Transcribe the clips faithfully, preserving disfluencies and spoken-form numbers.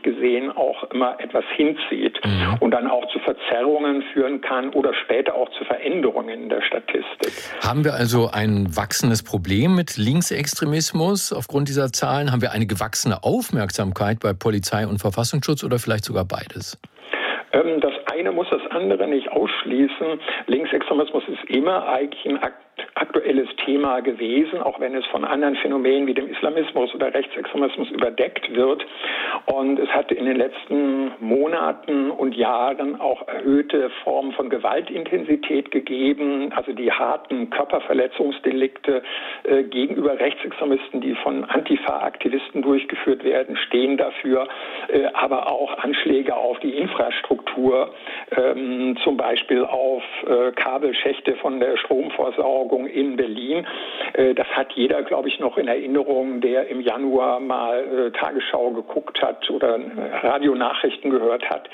gesehen auch immer etwas hinzieht mhm. und dann auch zu Verzerrungen führen kann oder später auch zu Veränderungen in der Statistik. Haben wir also ein wachsendes Problem mit Linksextremismus aufgrund dieser Zahlen? Haben wir eine gewachsene Aufmerksamkeit bei Polizei und Verfassungsschutz oder vielleicht sogar beides? Das eine muss das andere nicht ausschließen. Linksextremismus ist immer eigentlich ein aktuelles Thema gewesen, auch wenn es von anderen Phänomenen wie dem Islamismus oder Rechtsextremismus überdeckt wird. Und es hat in den letzten Monaten und Jahren auch erhöhte Formen von Gewaltintensität gegeben, also die harten Körperverletzungsdelikte äh, gegenüber Rechtsextremisten, die von Antifa-Aktivisten durchgeführt werden, stehen dafür, äh, aber auch Anschläge auf die Infrastruktur, ähm, zum Beispiel auf äh, Kabelschächte von der Stromversorgung in Berlin. Das hat jeder, glaube ich, noch in Erinnerung, der im Januar mal Tagesschau geguckt hat oder Radionachrichten gehört hat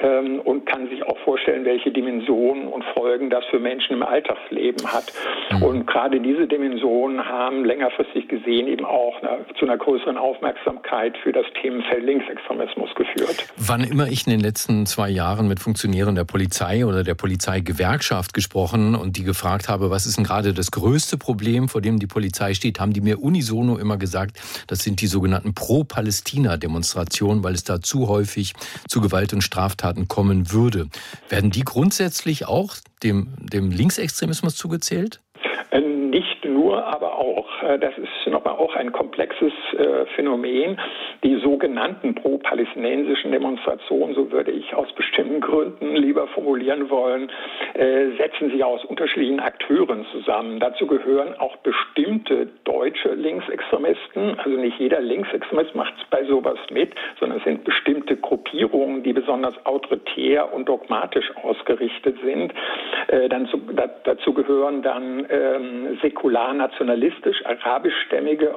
und kann sich auch vorstellen, welche Dimensionen und Folgen das für Menschen im Alltagsleben hat. Und gerade diese Dimensionen haben längerfristig gesehen eben auch zu einer größeren Aufmerksamkeit für das Themenfeld Linksextremismus geführt. Wann immer ich in den letzten zwei Jahren mit Funktionären der Polizei oder der Polizeigewerkschaft gesprochen und die gefragt habe, was ist denn gerade das größte Problem, vor dem die Polizei steht, haben die mir unisono immer gesagt, das sind die sogenannten Pro-Palästina-Demonstrationen, weil es da zu häufig zu Gewalt und Straftaten kommen würde. Werden die grundsätzlich auch dem, dem Linksextremismus zugezählt? Nicht nur, aber auch. Das ist nochmal auch ein komplexes äh, Phänomen. Die sogenannten pro-palästinensischen Demonstrationen, so würde ich aus bestimmten Gründen lieber formulieren wollen, äh, setzen sich aus unterschiedlichen Akteuren zusammen. Dazu gehören auch bestimmte deutsche Linksextremisten. Also nicht jeder Linksextremist macht bei sowas mit, sondern es sind bestimmte Gruppierungen, die besonders autoritär und dogmatisch ausgerichtet sind. Äh, dann zu, da, dazu gehören dann ähm, säkular-nationalistisch arabischstämmige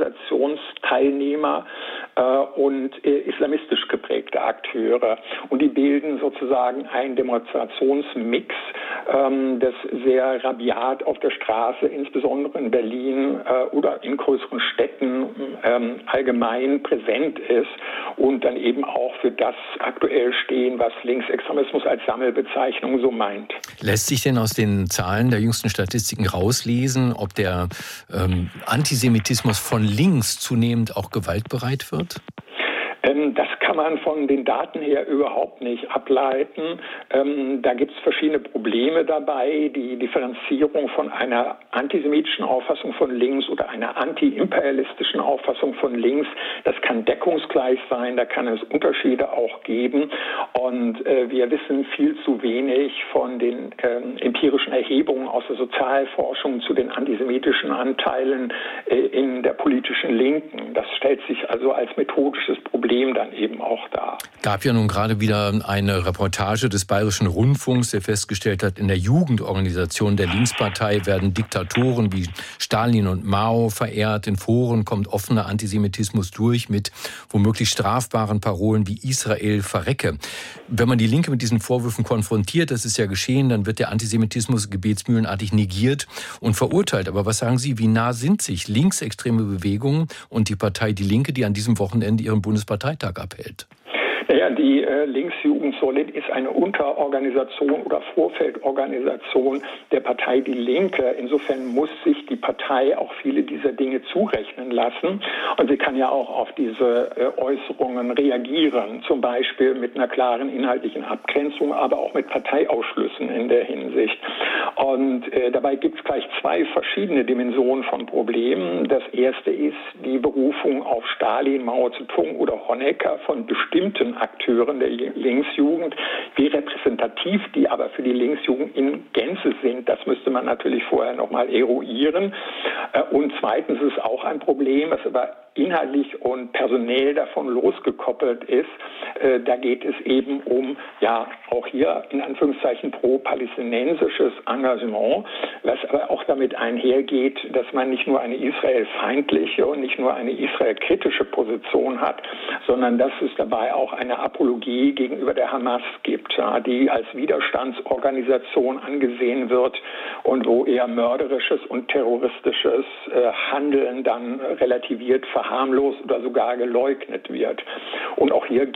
Organisationsteilnehmer äh, und äh, islamistisch geprägte Akteure. Und die bilden sozusagen einen Demonstrationsmix, ähm, das sehr rabiat auf der Straße, insbesondere in Berlin äh, oder in größeren Städten ähm, allgemein präsent ist und dann eben auch für das aktuell stehen, was Linksextremismus als Sammelbezeichnung so meint. Lässt sich denn aus den Zahlen der jüngsten Statistiken rauslesen, ob der ähm, Antisemitismus von links zunehmend auch gewaltbereit wird? Ähm, das kann man von den Daten her überhaupt nicht ableiten. Ähm, da gibt es verschiedene Probleme dabei. Die Differenzierung von einer antisemitischen Auffassung von links oder einer antiimperialistischen Auffassung von links, das kann deckungsgleich sein, da kann es Unterschiede auch geben. Und äh, wir wissen viel zu wenig von den ähm, empirischen Erhebungen aus der Sozialforschung zu den antisemitischen Anteilen äh, in der politischen Linken. Das stellt sich also als methodisches Problem dann eben auch dar. Gab ja nun gerade wieder eine Reportage des Bayerischen Rundfunks, der festgestellt hat, in der Jugendorganisation der Linkspartei werden Diktatoren wie Stalin und Mao verehrt. In Foren kommt offener Antisemitismus durch mit womöglich strafbaren Parolen wie Israel verrecke. Wenn man die Linke mit diesen Vorwürfen konfrontiert, das ist ja geschehen, dann wird der Antisemitismus gebetsmühlenartig negiert und verurteilt. Aber was sagen Sie, wie nah sind sich linksextreme Bewegungen und die Partei Die Linke, die an diesem Wochenende ihren Bundesparteitag abhält? Naja, die äh, Linksjugend Solid ist eine Unterorganisation oder Vorfeldorganisation der Partei Die Linke. Insofern muss sich die Partei auch viele dieser Dinge zurechnen lassen. Und sie kann ja auch auf diese äh, Äußerungen reagieren, zum Beispiel mit einer klaren inhaltlichen Abgrenzung, aber auch mit Parteiausschlüssen in der Hinsicht. Und äh, dabei gibt es gleich zwei verschiedene Dimensionen von Problemen. Das erste ist die Berufung auf Stalin, Mao Zedong oder Honecker von bestimmten Akteuren der Linksjugend. Wie repräsentativ die aber für die Linksjugend in Gänze sind, das müsste man natürlich vorher nochmal eruieren. Und zweitens ist auch ein Problem, was aber inhaltlich und personell davon losgekoppelt ist. Da geht es eben um, ja, auch hier in Anführungszeichen pro-palästinensisches Engagement, was aber auch damit einhergeht, dass man nicht nur eine israelfeindliche und nicht nur eine israelkritische Position hat, sondern dass es dabei auch eine Apologie gegenüber der Hamas gibt, ja, die als Widerstandsorganisation angesehen wird und wo eher mörderisches und terroristisches äh, Handeln dann relativiert, verharmlost oder sogar geleugnet wird. Und auch hier